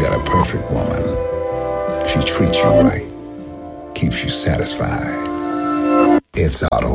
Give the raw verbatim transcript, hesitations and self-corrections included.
got a perfect woman. She treats you right, keeps you satisfied. It's Auto